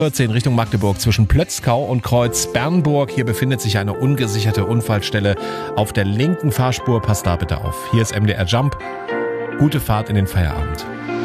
14 Richtung Magdeburg zwischen Plötzkau und Kreuz Bernburg. Hier befindet sich eine ungesicherte Unfallstelle auf der linken Fahrspur. Passt da bitte auf. Hier ist MDR Jump. Gute Fahrt in den Feierabend.